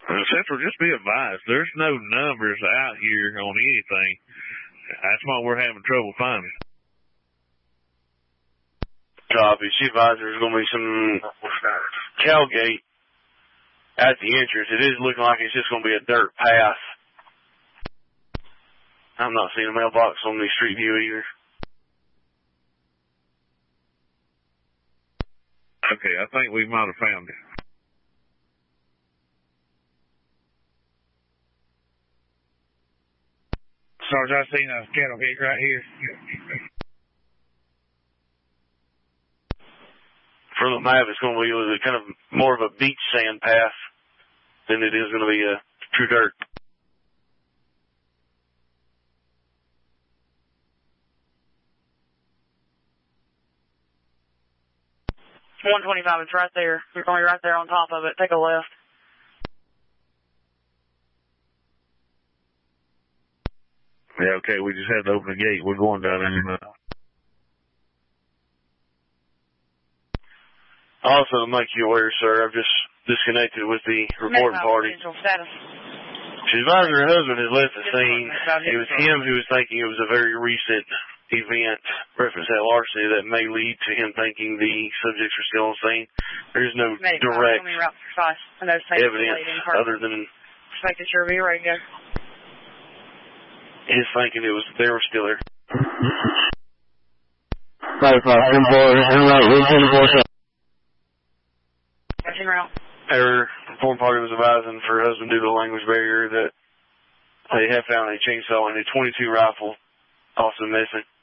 Central, just be advised, there's no numbers out here on anything. That's why we're having trouble finding. Copy. She advised there's going to be some tailgate at the entrance. It is looking like it's just going to be a dirt path. I'm not seeing a mailbox on the street view either. Okay, I think we might have found it. Sarge, I seen a cattle gate right here. From the map, it's going to be kind of more of a beach sand path than it is going to be a true dirt. It's 125. It's right there. You're going to be right there on top of it. Take a left. Yeah, okay, we just had to open the gate. We're going down there now. Also, to make you aware, sir, I've just disconnected with the reporting party. She advised her husband has left the scene. It was him who was thinking it was a very recent event, reference that larceny, that may lead to him thinking the subjects are still on scene. There's no direct evidence other than making sure we're ready to go. His thinking they were still there. Her reporting party was advising for her husband due to the language barrier that they have found a chainsaw and a .22 rifle also missing.